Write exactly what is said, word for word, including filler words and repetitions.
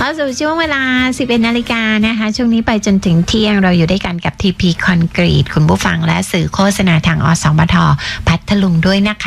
เข้าสู่ช่วงเวลา สิบเอ็ด นาฬิกานะคะช่วงนี้ไปจนถึงเที่ยงเราอยู่ด้วยกันกับ ที พี Concrete คุณผู้ฟังและสื่อโฆษณาทางอสมทพัทลุงด้วยนะคะ